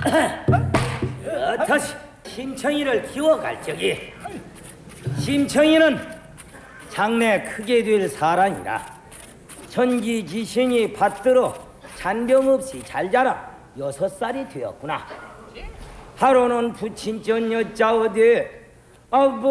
다시 심청이를 키워갈 적이 심청이는 장래 크게 될 사람이라 천지지신이 받들어 잔병 없이 잘 자라 6살이 되었구나. 하루는 부친전 여자 어디